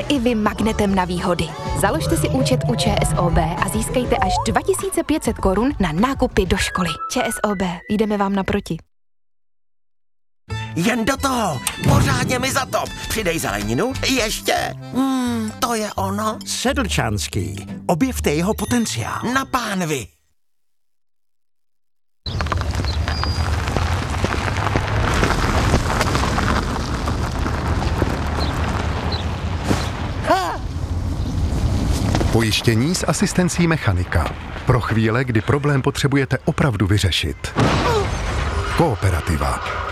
i vy magnetem na výhody. Založte si účet u ČSOB a získejte až 2500 korun na nákupy do školy. ČSOB, jdeme vám naproti. Jen do toho, pořádně mi zatop. Přidej zeleninu, ještě. To je ono. Sedlčanský, objevte jeho potenciál. Na pánvi. Pojištění s asistencí mechanika. Pro chvíle, kdy problém potřebujete opravdu vyřešit. Kooperativa.